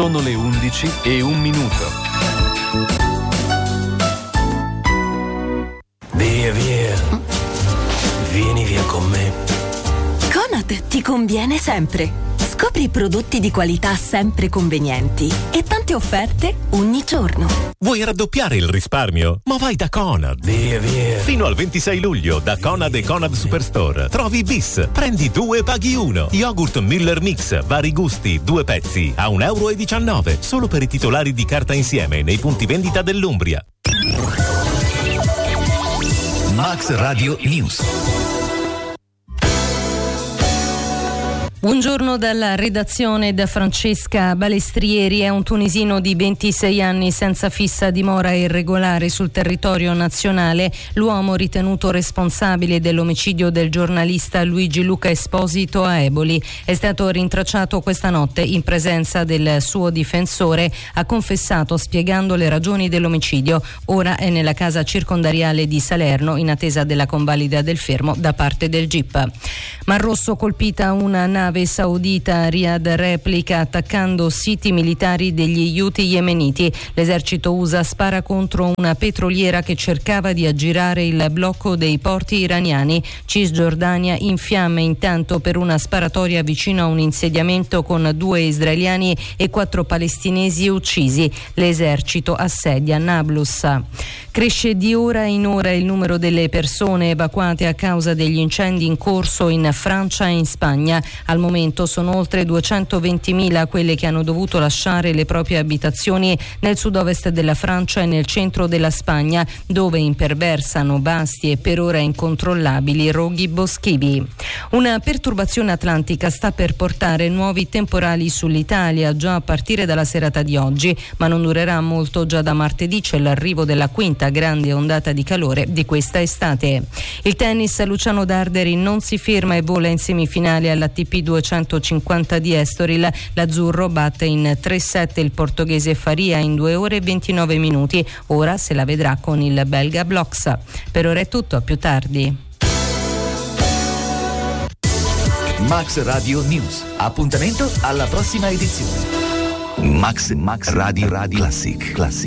Sono le 11:01. Via, vieni via con me. Conad ti conviene sempre. Scopri prodotti di qualità sempre convenienti e tante offerte ogni giorno. Vuoi raddoppiare il risparmio? Ma vai da Conad. Via. Fino al 26 luglio da Conad e Conad Superstore trovi bis, prendi 2 e paghi 1. Yogurt Miller Mix, vari gusti, 2 pezzi a €1,19 solo per i titolari di carta insieme nei punti vendita dell'Umbria. Max Radio News. Buongiorno dalla redazione da Francesca Balestrieri. È un tunisino di 26 anni senza fissa dimora irregolare sul territorio nazionale. L'uomo ritenuto responsabile dell'omicidio del giornalista Luigi Luca Esposito a Eboli è stato rintracciato questa notte in presenza del suo difensore. Ha confessato spiegando le ragioni dell'omicidio. Ora è nella casa circondariale di Salerno in attesa della convalida del fermo da parte del GIP. Mar Rosso colpita una nave saudita. Riyadh replica attaccando siti militari degli Houthi yemeniti. L'esercito USA spara contro una petroliera che cercava di aggirare il blocco dei porti iraniani. Cisgiordania in fiamme intanto per una sparatoria vicino a un insediamento con 2 israeliani e 4 palestinesi uccisi. L'esercito assedia Nablus. Cresce di ora in ora il numero delle persone evacuate a causa degli incendi in corso in Francia e in Spagna. Al momento sono oltre 220.000 quelle che hanno dovuto lasciare le proprie abitazioni nel sud-ovest della Francia e nel centro della Spagna, dove imperversano vasti e per ora incontrollabili roghi boschivi. Una perturbazione atlantica sta per portare nuovi temporali sull'Italia già a partire dalla serata di oggi, ma non durerà molto. Già da martedì c'è l'arrivo della quinta grande ondata di calore di questa estate. Il tennis, Luciano Darderi non si ferma e vola in semifinale all'ATP 250 di Estoril. L'azzurro batte in 3-7 il portoghese Faria in 2 ore e 29 minuti. Ora se la vedrà con il belga Bloks. Per ora è tutto, a più tardi. Max Radio News. Appuntamento alla prossima edizione. Max Radio Classic.